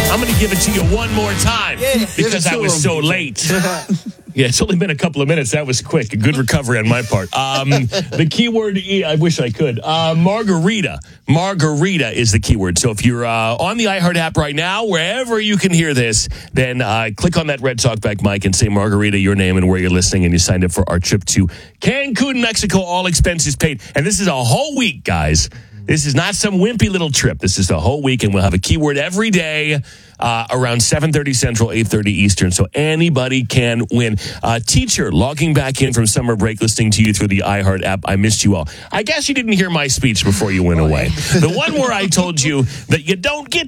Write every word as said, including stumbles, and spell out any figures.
I'm going to give it to you one more time Yeah, because I was so late. Yeah, it's only been a couple of minutes. That was quick. A good recovery on my part. Um, the keyword, I wish I could. Uh, margarita. Margarita is the keyword. So if you're uh, on the iHeart app right now, wherever you can hear this, then uh, click on that red talkback mic and say Margarita, your name and where you're listening, and you signed up for our trip to Cancun, Mexico, all expenses paid. And this is a whole week, guys. This is not some wimpy little trip. This is the whole week, and we'll have a keyword every day uh, around seven thirty Central, eight thirty Eastern, so anybody can win. Uh, teacher, logging back in from summer break, listening to you through the iHeart app. I missed you all. I guess you didn't hear my speech before you went away. The one where I told you that you don't get